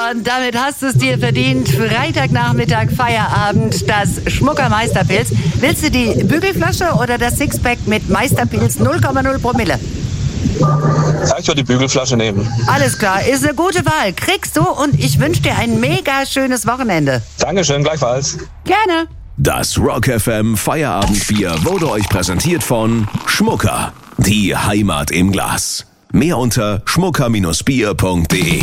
Und damit hast du es dir verdient. Freitagnachmittag, Feierabend, das Schmucker Meisterpilz. Willst du die Bügelflasche oder das Sixpack mit Meisterpilz 0,0 Promille? Ich würde die Bügelflasche nehmen. Alles klar, ist eine gute Wahl. Kriegst du und ich wünsche dir ein mega schönes Wochenende. Dankeschön, gleichfalls. Gerne. Das Rock FM Feierabendbier wurde euch präsentiert von Schmucker. Die Heimat im Glas. Mehr unter schmucker-bier.de.